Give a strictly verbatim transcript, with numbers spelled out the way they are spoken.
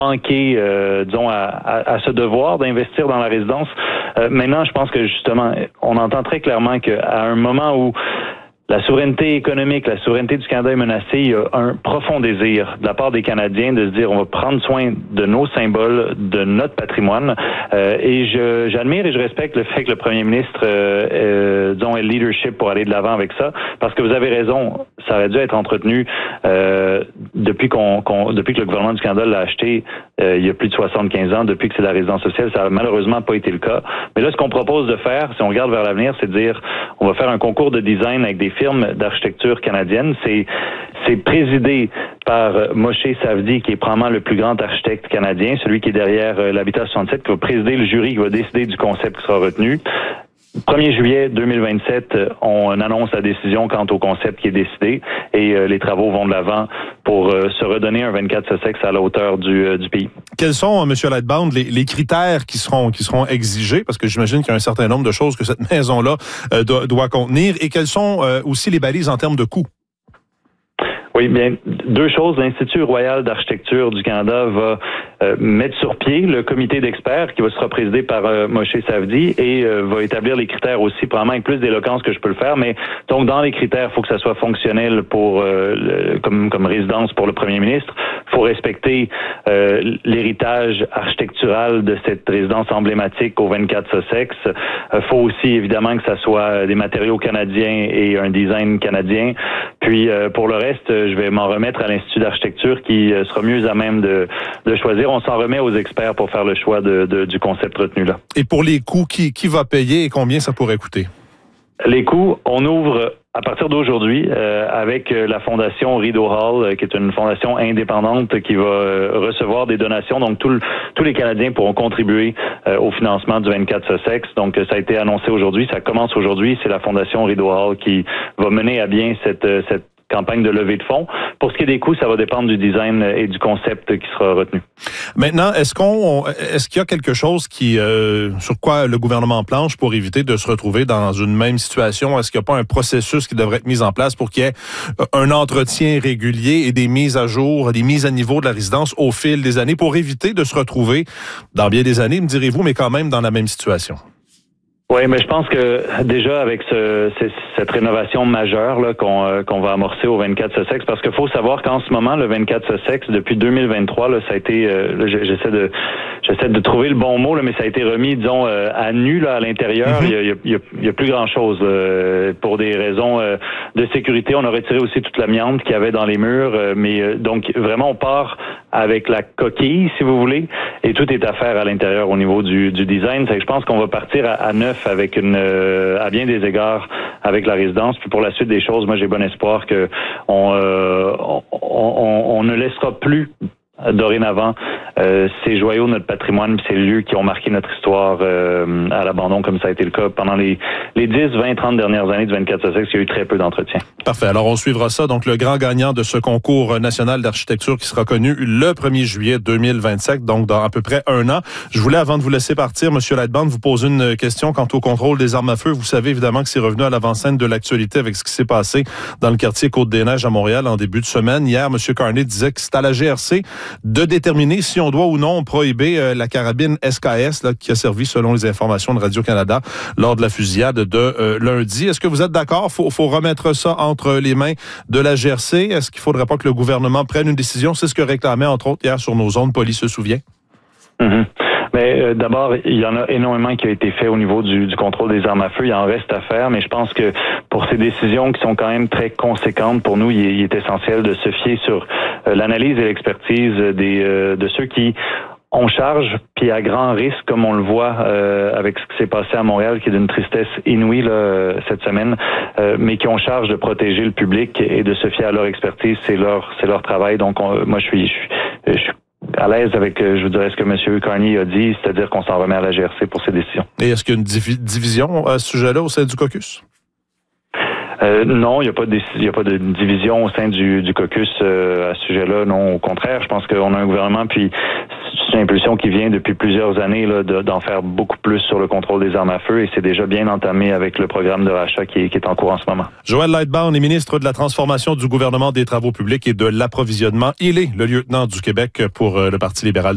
manqué, euh, disons, à, à, à ce devoir d'investir dans la résidence. Euh, maintenant, je pense que justement, on entend très clairement qu'à un moment où la souveraineté économique, la souveraineté du Canada est menacée, il y a un profond désir de la part des Canadiens de se dire on va prendre soin de nos symboles, de notre patrimoine. Euh, et je, j'admire et je respecte le fait que le premier ministre, euh, euh, disons, ait le leadership pour aller de l'avant avec ça, parce que vous avez raison, ça aurait dû être entretenu euh, depuis qu'on, qu'on depuis que le gouvernement du Canada l'a acheté euh, il y a plus de soixante-quinze ans, depuis que c'est la résidence sociale, ça n'a malheureusement pas été le cas. Mais là, ce qu'on propose de faire, si on regarde vers l'avenir, c'est de dire on va faire un concours de design avec des firme d'architecture canadienne. C'est, c'est présidé par Moshe Savdi, qui est probablement le plus grand architecte canadien, celui qui est derrière euh, l'Habitat soixante-sept, qui va présider le jury, qui va décider du concept qui sera retenu. premier juillet deux mille vingt-sept, on annonce la décision quant au concept qui est décidé et euh, les travaux vont de l'avant pour euh, se redonner un vingt-quatre Sussex à la hauteur du, euh, du pays. Quels sont, M. Lightbound, les, les critères qui seront, qui seront exigés? Parce que j'imagine qu'il y a un certain nombre de choses que cette maison-là euh, doit, doit contenir. Et quelles sont euh, aussi les balises en termes de coûts? Oui, bien, deux choses. L'Institut royal d'architecture du Canada va euh, mettre sur pied le comité d'experts qui va sera présidé par euh, Moshe Savdi et euh, va établir les critères aussi, probablement avec plus d'éloquence que je peux le faire. Mais donc, dans les critères, il faut que ça soit fonctionnel pour euh, le, comme, comme résidence pour le premier ministre. Il faut respecter euh, l'héritage architectural de cette résidence emblématique au vingt-quatre Sussex. Il euh, faut aussi, évidemment, que ça soit des matériaux canadiens et un design canadien. Puis, euh, pour le reste, je vais m'en remettre à l'Institut d'architecture qui euh, sera mieux à même de, de choisir. On s'en remet aux experts pour faire le choix de, de, du concept retenu là. Et pour les coûts, qui, qui va payer et combien ça pourrait coûter? Les coûts, on ouvre à partir d'aujourd'hui euh, avec la fondation Rideau Hall, euh, qui est une fondation indépendante qui va euh, recevoir des donations. Donc, tout le, tous les Canadiens pourront contribuer euh, au financement du vingt-quatre Sussex. Donc, ça a été annoncé aujourd'hui. Ça commence aujourd'hui. C'est la fondation Rideau Hall qui va mener à bien cette, cette campagne de levée de fonds. Pour ce qui est des coûts, ça va dépendre du design et du concept qui sera retenu. Maintenant, est-ce qu'on, est-ce qu'il y a quelque chose qui, euh, sur quoi le gouvernement planche pour éviter de se retrouver dans une même situation? Est-ce qu'il n'y a pas un processus qui devrait être mis en place pour qu'il y ait un entretien régulier et des mises à jour, des mises à niveau de la résidence au fil des années pour éviter de se retrouver dans bien des années, me direz-vous, mais quand même dans la même situation? Oui, mais je pense que déjà avec ce, cette rénovation majeure là, qu'on, euh, qu'on va amorcer au vingt-quatre Sussex, parce qu'il faut savoir qu'en ce moment, le vingt-quatre Sussex, depuis deux mille vingt-trois, là, ça a été, euh, là, j'essaie de j'essaie de trouver le bon mot, là, mais ça a été remis, disons, euh, à nu là, à l'intérieur. Mm-hmm. Il y a, il y a, il y a plus grand-chose. Euh, pour des raisons euh, de sécurité, on a retiré aussi toute l'amiante qu'il y avait dans les murs, euh, mais euh, donc vraiment, on part avec la coquille, si vous voulez, et tout est à faire à l'intérieur au niveau du, du design. C'est que je pense qu'on va partir à, à neuf avec une, euh, à bien des égards, avec la résidence. Puis pour la suite des choses, moi j'ai bon espoir que on, euh, on, on, on ne laissera plus dorénavant euh, ces joyaux de notre patrimoine, ces lieux qui ont marqué notre histoire euh, à l'abandon, comme ça a été le cas pendant les, les dix, vingt, trente dernières années du vingt-quatre Sussex, il y a eu très peu d'entretien. Parfait. Alors, on suivra ça. Donc, le grand gagnant de ce concours national d'architecture qui sera connu le premier juillet deux mille vingt-cinq, donc dans à peu près un an. Je voulais, avant de vous laisser partir, M. Lightbound, vous poser une question quant au contrôle des armes à feu. Vous savez évidemment que c'est revenu à l'avant-scène de l'actualité avec ce qui s'est passé dans le quartier Côte-des-Neiges à Montréal en début de semaine. Hier, M. Carney disait que c'est à la G R C de déterminer si on doit ou non prohiber euh, la carabine S K S là, qui a servi, selon les informations de Radio-Canada, lors de la fusillade de euh, lundi. Est-ce que vous êtes d'accord? Faut, faut remettre ça entre les mains de la G R C. Est-ce qu'il ne faudrait pas que le gouvernement prenne une décision? C'est ce que réclamait, entre autres, hier sur nos ondes, Police se souvient. Mm-hmm. Mais euh, d'abord, il y en a énormément qui a été fait au niveau du, du contrôle des armes à feu. Il en reste à faire, mais je pense que pour ces décisions qui sont quand même très conséquentes, pour nous, il est, il est essentiel de se fier sur euh, l'analyse et l'expertise des euh, de ceux qui on charge, puis à grand risque, comme on le voit euh, avec ce qui s'est passé à Montréal, qui est d'une tristesse inouïe là, cette semaine, euh, mais qui ont charge de protéger le public et de se fier à leur expertise, c'est leur c'est leur travail. Donc on, moi je suis je suis, je suis à l'aise avec, je vous dirais, ce que M. Carney a dit, c'est-à-dire qu'on s'en remet à la G R C pour ces décisions. Et est-ce qu'il y a une divi- division à ce sujet-là au sein du caucus? Euh, non, il n'y a pas de il y a pas de division au sein du, du caucus euh, à ce sujet-là. Non, au contraire, je pense qu'on a un gouvernement, puis c'est une impulsion qui vient depuis plusieurs années là, de, d'en faire beaucoup plus sur le contrôle des armes à feu, et c'est déjà bien entamé avec le programme de rachat qui est, qui est en cours en ce moment. Joël Lightbound est ministre de la Transformation du gouvernement des Travaux publics et de l'Approvisionnement. Il est le lieutenant du Québec pour le Parti libéral.